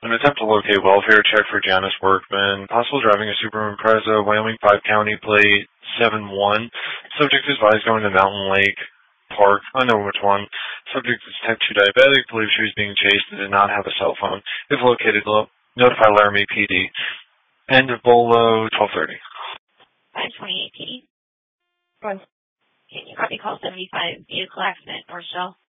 An attempt to locate welfare check for Janice Workman. Possible driving a Subaru Impreza, Wyoming 5 County plate 71. Subject is advised going to Mountain Lake Park. I know which one. Subject is type 2 diabetic. Believes she was being chased and did not have a cell phone. If located, notify Laramie PD. End of Bolo, 12:30. 528 PD. Can you copy call 75 vehicle accident or shell?